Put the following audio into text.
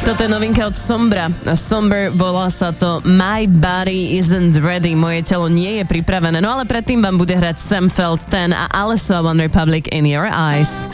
Toto je novinka od Sombra. Somber, volá sa to My Body Isn't Ready. Moje telo nie je pripravené. No ale predtým vám bude hrať Sam Feld 10 a Alesso One Republic In Your Eyes.